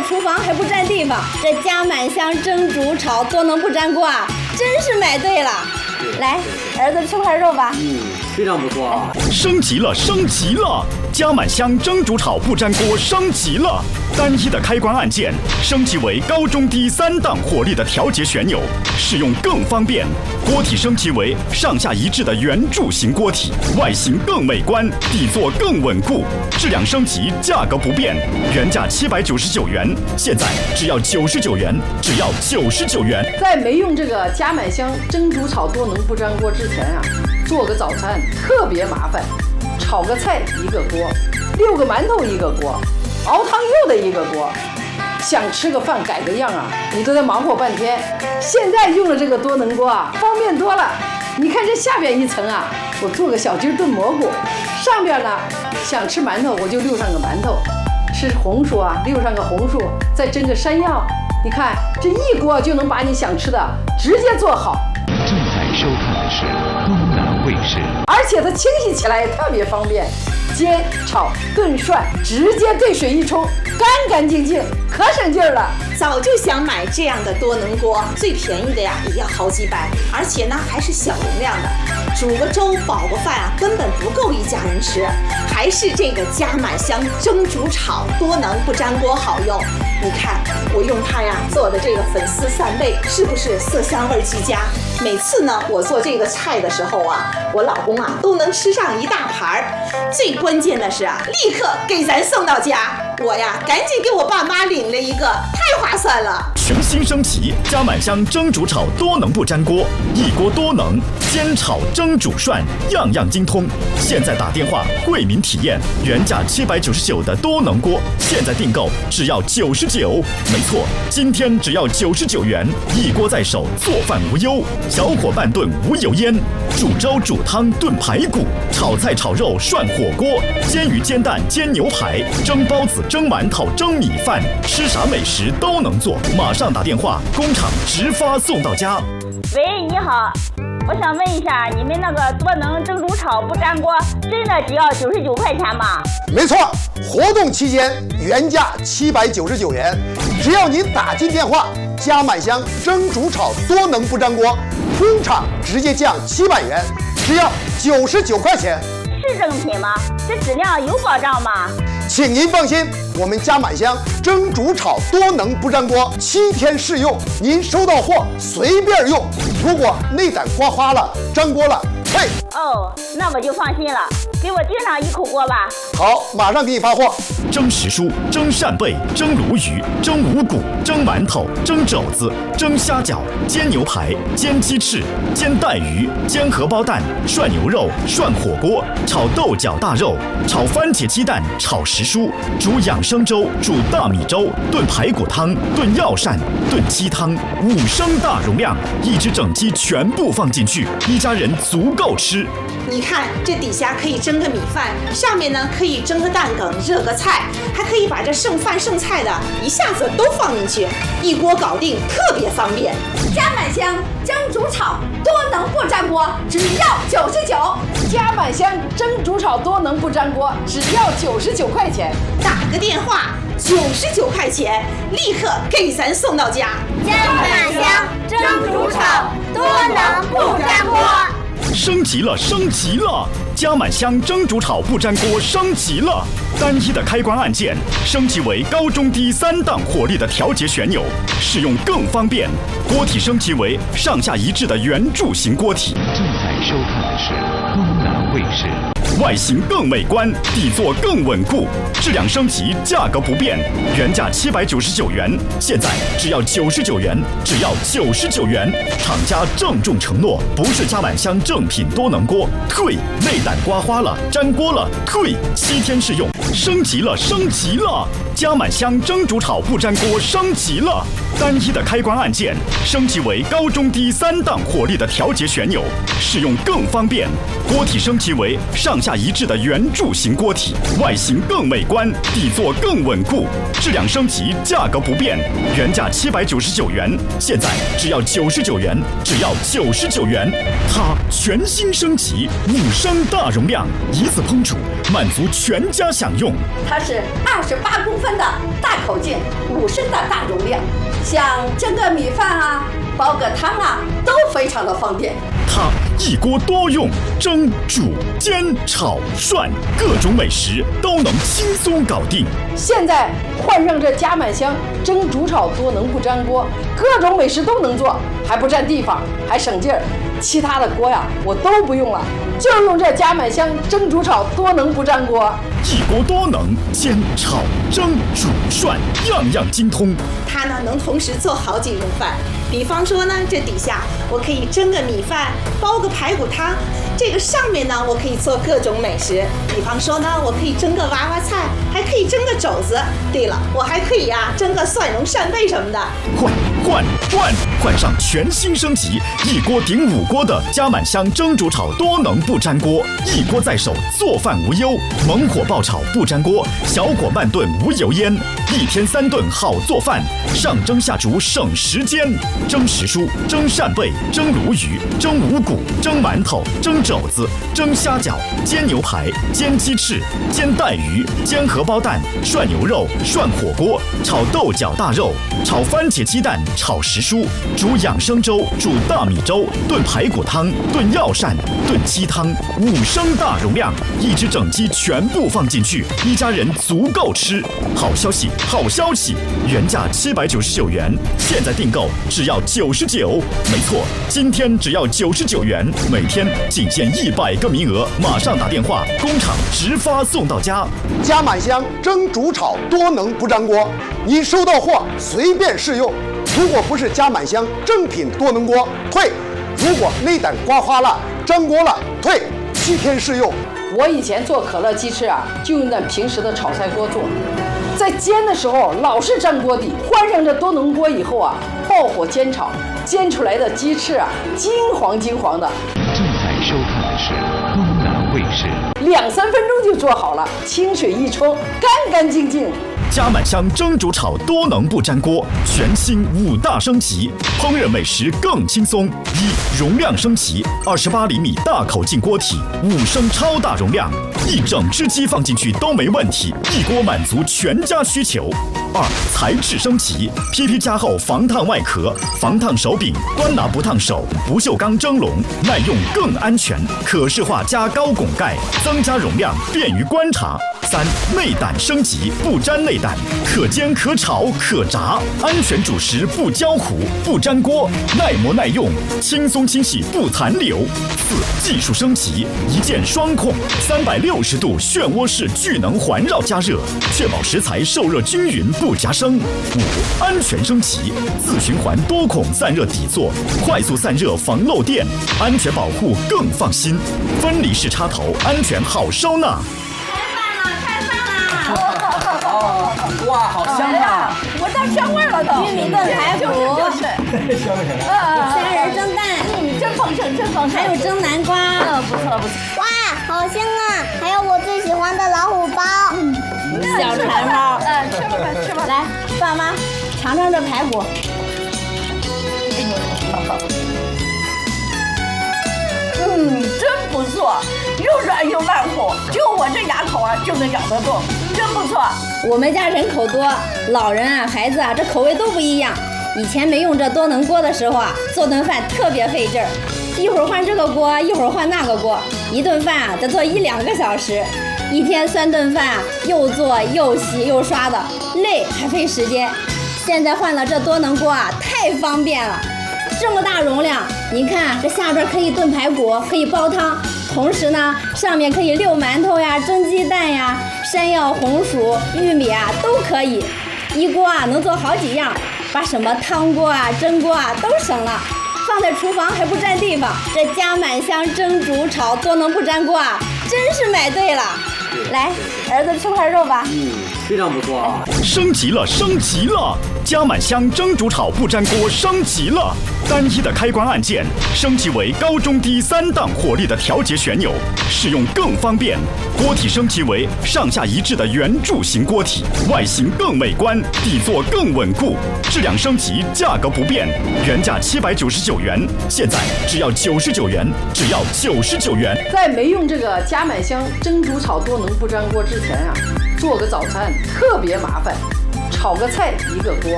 厨房还不占地方，这加满香蒸煮炒多能不粘锅啊！真是买对了。来，儿子吃块肉吧。 非常不错啊！ 升级了，升级了！加满香蒸煮炒不粘锅升级了，单一的开关按键升级为高中低3档火力的调节旋钮，使用更方便。锅体升级为上下一致的圆柱形锅体，外形更美观，底座更稳固。质量升级，价格不变，原价799元，现在只要99元，只要99元。 在没用这个加满香蒸煮炒多能不粘锅之前啊，做个早餐特别麻烦，炒个菜一个锅，6个馒头一个锅，熬汤又得一个锅。想吃个饭改个样啊，你都得忙活半天。现在用了这个多能锅啊，方便多了。你看这下边一层啊，我做个小鸡炖蘑菇，上边呢想吃馒头我就溜上个馒头，吃红薯啊溜上个红薯，再蒸个山药。你看这一锅就能把你想吃的直接做好。 正在收看的是东南卫视， 而且它清洗起来也特别方便，煎、炒、炖、涮，直接兑水一冲，干干净净，可省劲儿了。 早就想买这样的多能锅，最便宜的呀也要好几百，而且呢还是小容量的，煮个粥饱个饭啊根本不够一家人吃，还是这个加满香蒸煮炒多能不粘锅好用。你看我用它呀做的这个粉丝扇贝，是不是色香味俱佳？每次呢我做这个菜的时候啊，我老公啊都能吃上一大盘儿。最关键的是啊，立刻给咱送到家，我呀赶紧给我爸妈领了一个，太划算了。 全新升级加满香蒸煮炒多能不粘锅，一锅多能，煎炒蒸煮涮样样精通。现在打电话惠民体验，原价799的多能锅，现在订购只要99。没错，今天只要99元，一锅在手，做饭无忧，小火慢炖无油烟，煮粥煮汤炖排骨，炒菜炒肉涮火锅，煎鱼煎蛋煎牛排，蒸包子蒸馒头蒸米饭，吃啥美食都能做。马上打电话，工厂直发送到家。 喂，你好，我想问一下，你们那个多能蒸煮炒不粘锅真的只要99块钱吗？ 没错，活动期间原价799元，只要您打进电话，加满香蒸煮炒多能不粘锅，工厂直接降700元，只要99块钱。 是正品吗？这质量有保障吗？ 请您放心，我们加满香蒸煮炒多能不粘锅7天试用，您收到货随便用。如果内胆刮花了、粘锅了，退。 哦，那我就放心了，给我订上1口锅吧。 好，马上给你发货。 蒸时蔬、蒸扇贝、蒸鲈鱼、蒸五谷、蒸馒头、蒸肘子、蒸虾饺、煎牛排、煎鸡翅、煎带鱼、煎荷包蛋、涮牛肉、涮火锅、炒豆角大肉、炒番茄鸡蛋、炒时蔬、煮养生粥、煮大米粥、炖排骨汤、炖药膳、炖鸡汤，5升大容量，一只整鸡全部放进去，一家人足够吃。 你看这底下可以蒸个米饭，上面呢可以蒸个蛋梗、热个菜，还可以把这剩饭剩菜的一下子都放进去，一锅搞定，特别方便。 加满香蒸煮炒多能不粘锅，只要99。 加满香蒸煮炒多能不粘锅，只要99块钱。 打个电话，99块钱，立刻给咱送到家。 加满香蒸煮炒多能不粘锅。 升级了，升级了！加满香蒸煮炒不粘锅升级了，单一的开关按键升级为高中低3档火力的调节旋钮，使用更方便。锅体升级为上下一致的圆柱形锅体。 正在收看的是东南卫视。 外形更美观，底座更稳固，质量升级，价格不变，原价799元，现在只要99元，只要99元。厂家郑重承诺，不是加满香正品多能锅，退；内胆刮花了、粘锅了，退，7天试用。升级了，升级了！加满香蒸煮炒不粘锅升级了，单一的开关按键升级为高中低3档火力的调节旋钮，使用更方便。锅体升级为上下下一致的圆柱形锅体，外形更美观，底座更稳固，质量升级，价格不变，原价799元，现在只要99元，只要99元。它全新升级，5升大容量，一次烹煮，满足全家享用。 它是28公分的大口径，5升的大容量，像蒸个米饭啊、煲个汤啊，都非常的方便。 它一锅多用，蒸、煮、煎、炒、涮，各种美食都能轻松搞定。 现在换上这加满香蒸、煮、炒多能不粘锅，各种美食都能做，还不占地方，还省劲儿。其他的锅呀，我都不用了，就用这加满香蒸、煮、炒多能不粘锅。 一锅多能，煎、炒、蒸、煮、涮，样样精通。 它呢能同时做好几种饭，比方说呢，这底下我可以蒸个米饭，煲个排骨汤，这个上面呢我可以做各种美食，比方说呢，我可以蒸个娃娃菜，还可以蒸个肘子。对了，我还可以蒸个蒜蓉扇贝什么的。 换上全新升级，一锅顶5锅的加满香蒸、煮、炒多能不粘锅，一锅在手，做饭无忧。猛火爆炒不粘锅，小火慢炖无油烟，1天3顿好做饭，上蒸下煮省时间。蒸时蔬、蒸扇贝、蒸鲈鱼、蒸五谷、蒸馒头、蒸肘子、蒸虾饺、煎牛排、煎鸡翅、煎带鱼、煎荷包蛋、涮牛肉、涮火锅、炒豆角大肉、炒番茄鸡蛋、炒时蔬、煮养生粥、煮大米粥、炖排骨汤、炖药膳、炖鸡汤，5升大容量，一只整鸡全部放进去，一家人足够吃。好消息，好消息！原价799元，现在订购只要99。没错，今天只要99元，每天仅限100个名额，马上打电话，工厂直发送到家。 加满香蒸、煮、炒多能不粘锅，你收到货随便试用。如果不是加满香正品多能锅，退；如果内胆刮花了、粘锅了，退，7天试用。 我以前做可乐鸡翅就用那平时的炒菜锅做，在煎的时候老是粘锅底，换上这多能锅以后爆火煎炒，煎出来的鸡翅金黄金黄的。 正在收看的是东南卫视 ，2-3分钟就做好了，清水一冲，干干净净。 加满香蒸、煮、炒多能不粘锅，全新5大升级，烹饪美食更轻松。容量升级，28厘米大口径锅体，5升超大容量，一整只鸡放进去都没问题，一锅满足全家需求。材质升级，PP 加厚防烫外壳，防烫手柄，端拿不烫手，不锈钢蒸笼，耐用更安全，可视化加高拱盖，增加容量，便于观察。内胆升级，不粘内胆，可煎可炒可炸，安全煮食不焦糊不粘锅，耐磨耐用，轻松清洗不残留。技术升级，一键双控，360度漩涡式聚能环绕加热，确保食材受热均匀不夹生。安全升级，自循环多孔散热底座，快速散热防漏电，安全保护更放心。分离式插头，安全好收纳。 哇，好香啊！ 闻到香味了都。 玉米炖排骨， 香不香？ 虾仁蒸蛋， 真丰盛，真丰盛。 还有蒸南瓜， 不错不错。 哇，好香啊！还有我最喜欢的老虎包。 小馋包。 吃吧吃吧。 来，爸妈尝尝这排骨。 真不错，又软又烂乎，就我这牙口就能咬得动，真不错。 我们家人口多，老人孩子这口味都不一样。以前没用这多能锅的时候做顿饭特别费劲儿，一会儿换这个锅，一会儿换那个锅，一顿饭得做1-2个小时，1天3顿饭，又做又洗又刷的，累还费时间。现在换了这多能锅太方便了。这么大容量，您看这下边可以炖排骨，可以煲汤，同时呢，上面可以溜馒头呀、蒸鸡蛋呀、山药、红薯、玉米都可以，一锅能做好几样，把什么汤锅蒸锅都省了，放在厨房还不占地方。这加满香蒸、煮、炒多能不粘锅真是买对了。来，儿子吃块肉吧。 非常不错啊！ 升级了，升级了！加满香蒸煮炒不粘锅升级了，单一的开关按键升级为高中低3档火力的调节旋钮，使用更方便。锅体升级为上下一致的圆柱形锅体，外形更美观，底座更稳固。质量升级，价格不变，原价799元，现在只要99元，只要99元。 在没用这个加满香蒸煮炒多能不粘锅之前啊，做个早餐特别麻烦，炒个菜一个锅，